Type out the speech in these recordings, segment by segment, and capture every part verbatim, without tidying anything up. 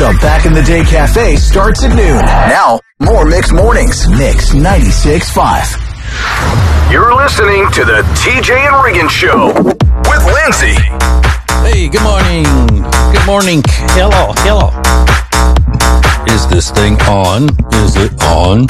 The Back in the Day Cafe starts at noon. Now, more Mix Mornings. Mix ninety-six point five. You're listening to the T J and Regan Show with Lindsay. Hey, good morning. Good morning. Hello, hello. Is this thing on? Is it on?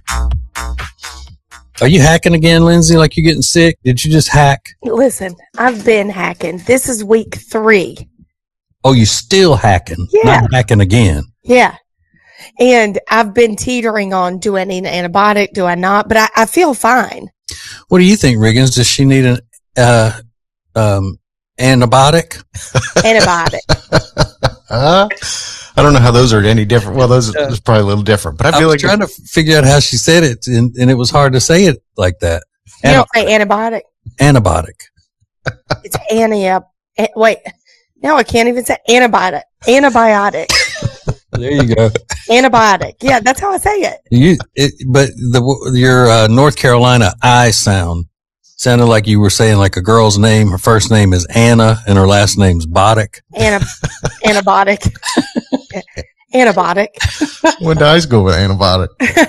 Are you hacking again, Lindsay, like you're getting sick? Did you just hack? Listen, I've been hacking. This is week three. Oh, you still hacking? Yeah. Not hacking again. Yeah. And I've been teetering on, do I need an antibiotic? Do I not? But I, I feel fine. What do you think, Riggins? Does she need an uh, um, antibiotic? Antibiotic. uh, I don't know how those are any different. Well, those are probably a little different, but I feel I was like trying to figure out how she said it, and, and it was hard to say it like that. You don't say antibiotic. Antibiotic. It's anti. Uh, wait, now I can't even say antibiotic. Antibiotic. There you go. Antibiotic. Yeah, that's how I say it. You, it, but the your uh, North Carolina I sound sounded like you were saying like a girl's name. Her first name is Anna, and her last name's Boddick. Anti- antibiotic. Antibiotic. When did I go with antibiotic?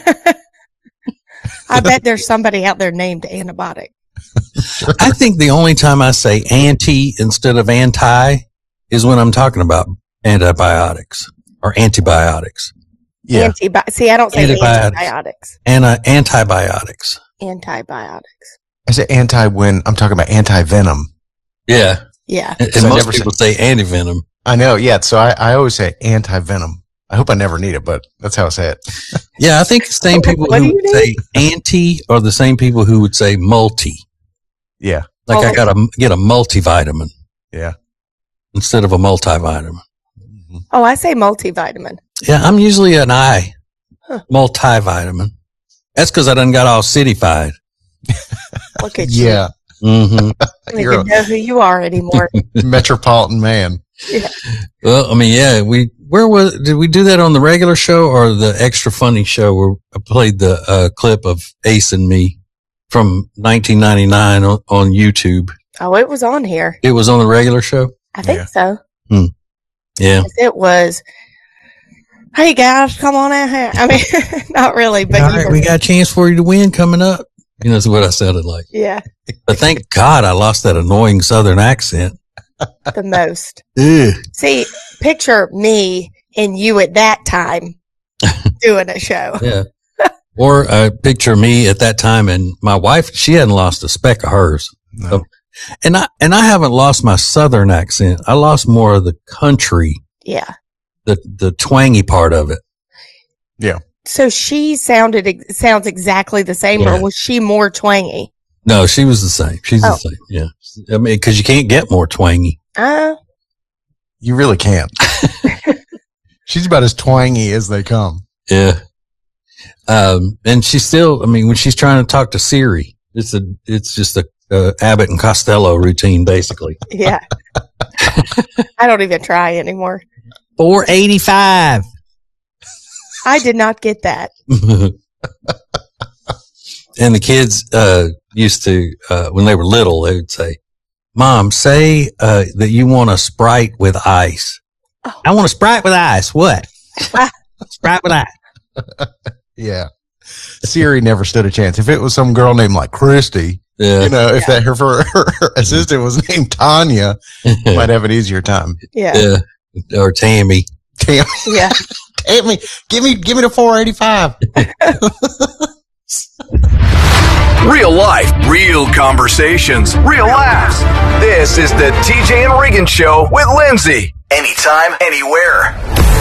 I bet there's somebody out there named antibiotic. I think the only time I say anti instead of anti is when I'm talking about antibiotics or antibiotics. Yeah. Antibi- See, I don't say Antibiotics. antibiotics. Anna, antibiotics. Antibiotics. I say anti when I'm talking about anti-venom. Yeah. Yeah. And, So and I most never people say anti-venom. I know. Yeah. So I, I always say anti-venom. I hope I never need it, but that's how I say it. Yeah, I think the same people What do who you would say anti are the same people who would say multi. Yeah. Like Oh. I got to get a multivitamin Yeah. instead of a multivitamin. Oh, I say multivitamin. Yeah, I'm usually an I, Huh. multivitamin. That's because I done got all cityfied. Look at you. Yeah. Mm-hmm. I don't You're even know who you are anymore. Metropolitan man. Yeah. Well, I mean, yeah, we, where was, did we do that on the regular show or the extra funny show where I played the uh, clip of Ace and me from nineteen ninety-nine on, on YouTube? Oh, it was on here. It was on the regular show? I think Yeah. so. Hmm. Yeah. It was, hey guys, come on out here. I mean, not really, but All you right, were- we got a chance for you to win coming up. You know, that's what I sounded like. yeah, But thank God I lost that annoying Southern accent. the most. Ugh. See, picture me and you at that time doing a show. Yeah. Or uh, picture me at that time and my wife, she hadn't lost a speck of hers. No. So- and I, and I haven't lost my Southern accent. I lost more of the country, Yeah. the, the twangy part of it. Yeah. So she sounded, ex- sounds exactly the same, Yeah. or was she more twangy? No, she was the same. She's Oh. the same. Yeah. I mean, cause you can't get more twangy. Uh, You really can't. She's about as twangy as they come. Yeah. Um, and she's still, I mean, when she's trying to talk to Siri, it's a, it's just a, uh, Abbott and Costello routine, basically. yeah. I don't even try anymore. four eighty-five. I did not get that. And the kids, uh, used to, uh, when they were little, they would say, Mom, say, uh, that you want a Sprite with ice. Oh. I want a Sprite with ice. What? Sprite with ice. Yeah. Siri never stood a chance. If it was some girl named like Christy, Yeah. you know, if that her, her, her assistant was named Tanya, might have an easier time. Yeah. Yeah. Or Tammy. Damn, Yeah. damn me, give me, give me the four eighty-five. Real life, real conversations, real laughs. This is the T J and Regan Show with Lindsay. Anytime, anywhere.